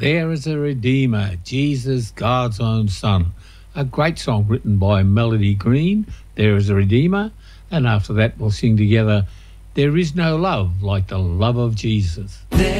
There is a Redeemer, Jesus, God's own Son. A great song written by Melody Green, There is a Redeemer. And after that, we'll sing together, There is no love like the love of Jesus. There